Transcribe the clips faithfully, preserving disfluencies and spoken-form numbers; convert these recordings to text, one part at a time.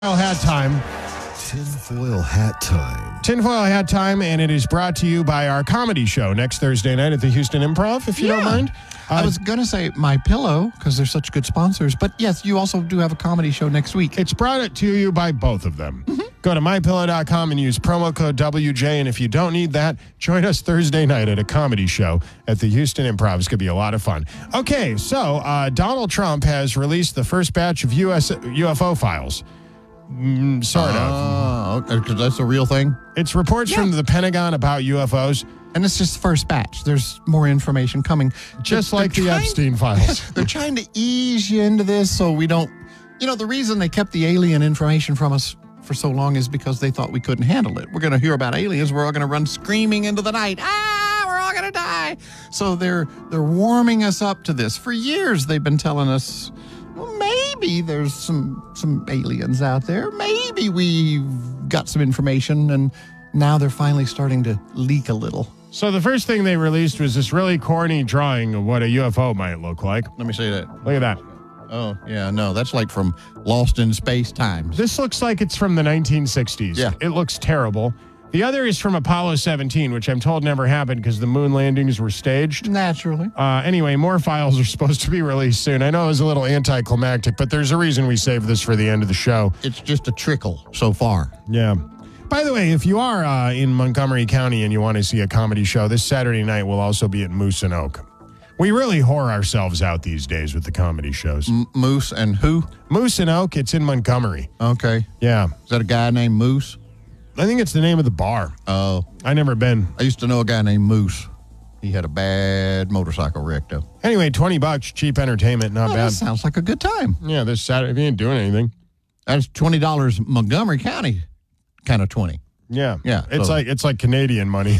Hat time. Tinfoil hat time. Tinfoil hat time, and it is brought to you by our comedy show next Thursday night at the Houston Improv, if you Yeah. don't mind. Uh, I was going to say My Pillow because they're such good sponsors, but yes, you also do have a comedy show next week. It's brought to you by both of them. Mm-hmm. Go to my pillow dot com and use promo code W J, and if you don't need that, join us Thursday night at a comedy show at the Houston Improv. It's going to be a lot of fun. Okay, so uh, Donald Trump has released the first batch of U S U F O files. Mm, sort of. Oh, okay, because that's a real thing? It's reports Yeah. from the Pentagon about U F Os. And it's just the first batch. There's more information coming. Just They're- like they're the trying- Epstein files. They're trying to ease you into this so we don't... You know, the reason they kept the alien information from us for so long is because they thought we couldn't handle it. We're going to hear about aliens. We're all going to run screaming into the night. Ah, we're all going to die. So they're they're warming us up to this. For years, they've been telling us, well, maybe there's some some aliens out there. Maybe we've got some information, and now they're finally starting to leak a little. So the first thing they released was this really corny drawing of what a U F O might look like. Let me see that. Look at that. Oh, yeah, no, that's like from Lost in Space Times. This looks like it's from the nineteen sixties. Yeah. It looks terrible. The other is from Apollo seventeen, which I'm told never happened because the moon landings were staged. Naturally. Uh, anyway, more files are supposed to be released soon. I know it was a little anticlimactic, but there's a reason we saved this for the end of the show. It's just a trickle so far. Yeah. By the way, if you are uh, in Montgomery County and you want to see a comedy show, this Saturday night will also be at Moose and Oak. We really whore ourselves out these days with the comedy shows. M- Moose and who? Moose and Oak, it's in Montgomery. Okay. Yeah. Is that a guy named Moose? I think it's the name of the bar. Oh. I never been. I used to know a guy named Moose. He had a bad motorcycle wreck, though. Anyway, twenty bucks, cheap entertainment, not Oh, bad. that sounds like a good time. Yeah, this Saturday, if you ain't doing anything. That's twenty dollars Montgomery County kind of twenty. Yeah. Yeah, It's so- like it's like Canadian money.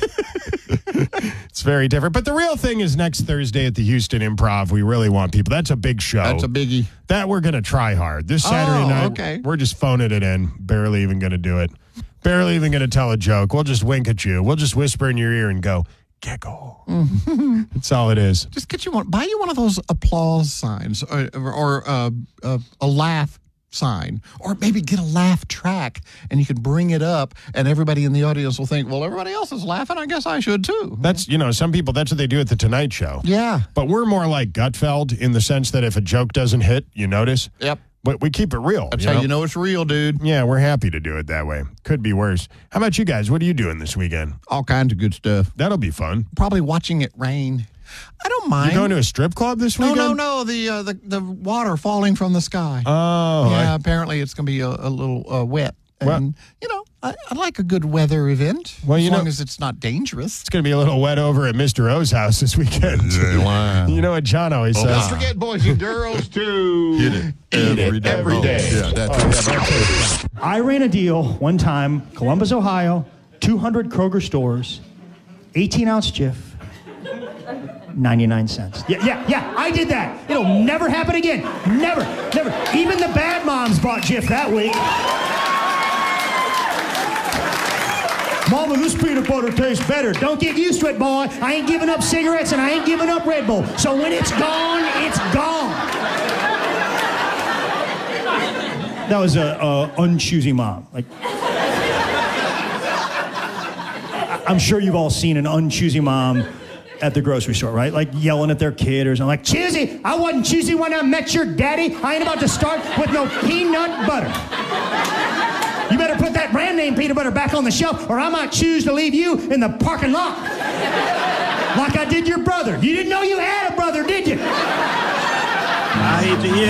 It's very different. But the real thing is next Thursday at the Houston Improv. We really want people. That's a big show. That's a biggie. That we're going to try hard. This Saturday Oh, night, okay. we're just phoning it in. Barely even going to do it. Barely even going to tell a joke. We'll just wink at you. We'll just whisper in your ear and go, gecko. That's all it is. Just get you one, buy you one of those applause signs or, or uh, uh, a laugh sign, or maybe get a laugh track and you can bring it up and everybody in the audience will think, well, everybody else is laughing. I guess I should too. That's, you know, some people, that's what they do at the Tonight Show. Yeah. But we're more like Gutfeld in the sense that if a joke doesn't hit, you notice. Yep. But we keep it real. That's you how know? you know it's real, dude. Yeah, we're happy to do it that way. Could be worse. How about you guys? What are you doing this weekend? All kinds of good stuff. That'll be fun. Probably watching it rain. I don't mind. You going to a strip club this No, weekend? no, no. The uh, the the water falling from the sky. Oh, yeah. I- Apparently, it's going to be a, a little uh, wet. Well- And you know, I, I like a good weather event. Well, as you long know- as it's not dangerous. it's going to be a little wet over at Mister O's house this weekend. You know what John always says? Don't forget, boys and girls, to Hit it every day. every day. Yeah, that's it. I ran a deal one time, Columbus, Ohio, two hundred Kroger stores, eighteen ounce Jif, ninety-nine cents. Yeah, yeah, yeah, I did that. It'll never happen again. Never, never. Even the bad moms bought Jif that week. Mama, this peanut butter tastes better. Don't get used to it, boy. I ain't giving up cigarettes and I ain't giving up Red Bull. So when it's gone, it's gone. That was a, a unchoosy mom. Like, I- I'm sure you've all seen an unchoosy mom at the grocery store, right? Like yelling at their kid or something. Like, choosy, I wasn't choosy when I met your daddy. I ain't about to start with no peanut butter. You better put that brand name peanut butter back on the shelf or I might choose to leave you in the parking lot. Like I did your brother. You didn't know you had a brother, did you? I hate to hear